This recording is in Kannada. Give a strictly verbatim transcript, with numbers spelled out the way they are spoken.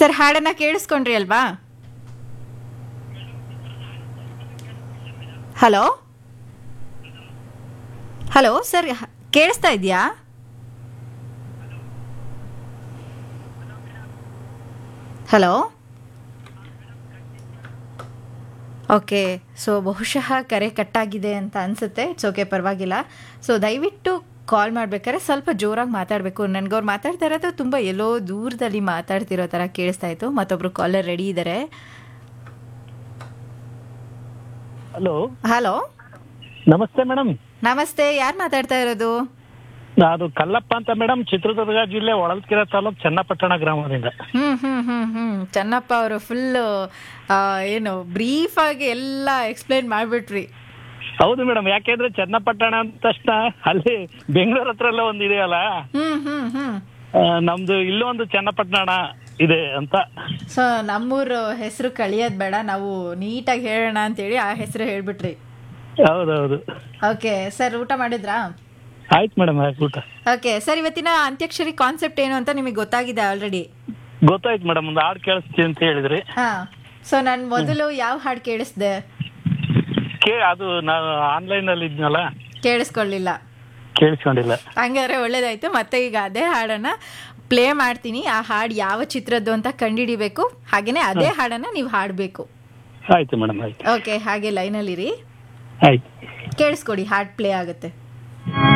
ಸರ್ ಹಾಡನ್ನ ಕೇಳಿಸ್ಕೊಂಡ್ರಿ ಅಲ್ವಾ? ಹಲೋ ಹಲೋ ಸರ್, ಕೇಳಿಸ್ತಾ ಇದೆಯಾ? ಹಲೋ. ಓಕೆ, ಸೊ ಬಹುಶಃ ಕರೆ ಕಟ್ಟಾಗಿದೆ ಅಂತ ಅನಿಸುತ್ತೆ. ಇಟ್ಸ್ ಓಕೆ, ಪರವಾಗಿಲ್ಲ. ಸೊ ದಯವಿಟ್ಟು ಕಾಲ್ ಮಾಡ್ಬೇಕಾದ್ರೆ ಸ್ವಲ್ಪ ಜೋರಾಗಿ ಮಾತಾಡಬೇಕು. ನನಗೆ ಅವ್ರು ಮಾತಾಡ್ತಾ ಇರೋದು ತುಂಬ ಎಲ್ಲೋ ದೂರದಲ್ಲಿ ಮಾತಾಡ್ತಿರೋ ಥರ ಕೇಳಿಸ್ತಾ ಇತ್ತು. ಮತ್ತೊಬ್ರು ಕಾಲರ್ ರೆಡಿ ಇದ್ದಾರೆ. ಹಲೋ ಹಲೋ, ನಮಸ್ತೆ ಮೇಡಮ್. ನಮಸ್ತೆ. ಯಾರು ಮಾತಾಡ್ತಾ ಇರೋದು? ಅದು ಕಲ್ಲಪ್ಪ ಅಂತ ಮೇಡಮ್, ಚಿತ್ರದುರ್ಗ ಜಿಲ್ಲೆ ಹೊಳಲ್ಕೆರೆ ತಾಲೂಕು ಚನ್ನಪಟ್ಟಣ ಗ್ರಾಮದಿಂದ. ಹ್ಮ್ ಹ್ಮ್ ಹ್ಮ್ ಹ್ಮ್ ಚೆನ್ನಪ್ಪ ಅವರು ಫುಲ್ ಏನು ಬ್ರೀಫ್ ಆಗಿ ಎಲ್ಲ ಎಕ್ಸ್ಪ್ಲೈನ್ ಮಾಡ್ಬಿಟ್ರಿ. ಹೌದು ಮೇಡಮ್, ಯಾಕೆಂದ್ರೆ ಚನ್ನಪಟ್ಟಣ ಅಂದ ತಕ್ಷಣ ಅಲ್ಲಿ ಬೆಂಗಳೂರು ಹತ್ರ ಎಲ್ಲ ಒಂದು ಇದೆಯಲ್ಲ, ಹ್ಮ್ ಹ್ಮ್ ಹ್ಮ್ ಆ, ನಮ್ದು ಇಲ್ಲೊಂದು ಚನ್ನಪಟ್ಟಣ ಇದೆ ಅಂತ. ಸೊ ನಮ್ಮೂರು ಹೆಸರು ಕಳಿಯೋದ್ ಬೇಡ, ನಾವು ನೀಟಾಗಿ ಹೇಳೋಣ ಅಂತೇಳಿ ಆ ಹೆಸರು ಹೇಳ್ಬಿಟ್ರಿ. ಹೌದೌದು. ಓಕೆ ಸರ್, ಊಟ ಮಾಡಿದ್ರಾ? ಆಯ್ತು ಮೇಡಮ್, ಆಯ್ತು ಊಟ. ಓಕೆ ಸರ್, ಇವತ್ತಿನ ಅಂತ್ಯಾಕ್ಷರಿ ಕಾನ್ಸೆಪ್ಟ್ ಏನು ಅಂತ ನಿಮಗೆ ಗೊತ್ತಾಗಿದೆ ಆಲ್ರೆಡಿ. ಗೊತ್ತಾಯ್ತು ಮೇಡಮ್, ಒಂದು ಹಾಡು ಕೇಳಿಸ್ತೀನಿ ಅಂತ ಹೇಳಿದ್ರಿ. ಹಾ, ಸೊ ನಾನು ಮೊದಲು ಯಾವ ಹಾಡು ಕೇಳಿಸ್ದೆ? ಕೇ ಅದು ನಾನು ಆನ್ಲೈನ್ ಅಲ್ಲಿ ಇದ್ನಲ್ಲ, ಕೇಳಿಸ್ಕೊಳ್ಳಿಲ್ಲ. ಕೇಳಿಸ್ಕೊಂಡಿಲ್ಲ. ಹಂಗಾದ್ರೆ ಒಳ್ಳೇದಾಯ್ತು. ಮತ್ತೆ ಈಗ ಅದೇ ಹಾಡನ್ನ ಪ್ಲೇ ಮಾಡ್ತೀನಿ. ಆ ಹಾಡು ಯಾವ ಚಿತ್ರದ್ದು ಅಂತ ಕಂಡುಹಿಡಿಬೇಕು. ಹಾಗೇನೆ ಅದೇ ಹಾಡನ್ನ ನೀವು ಹಾಡಬೇಕು. ಆಯ್ತು ಮೇಡಮ್, ಆಯ್ತು. ಓಕೆ, ಹಾಗೆ ಲೈನಲ್ಲಿರಿ. ಆಯ್ತು, ಕೇಳಿಸ್ಕೊಡಿ, ಹಾಡು ಪ್ಲೇ ಆಗುತ್ತೆ.